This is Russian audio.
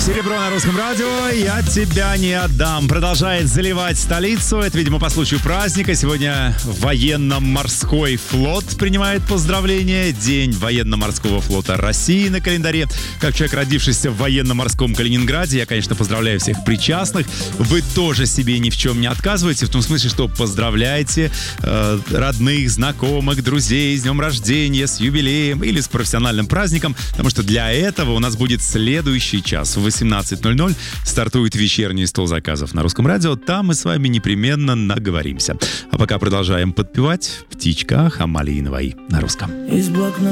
Серебро на русском радио, я тебя не отдам. Продолжает заливать столицу. Это, видимо, по случаю праздника. Сегодня военно-морской флот принимает поздравления. День военно-морского флота России на календаре. Как человек, родившийся в военно-морском Калининграде, я, конечно, поздравляю всех причастных. Вы тоже себе ни в чем не отказываете. В том смысле, что поздравляете родных, знакомых, друзей с днем рождения, с юбилеем или с профессиональным праздником. Потому что для этого у нас будет следующий час. В 18:00 стартует вечерний стол заказов на русском радио. Там мы с вами непременно наговоримся. А пока продолжаем подпевать «Птичка Хамалииновой» на русском.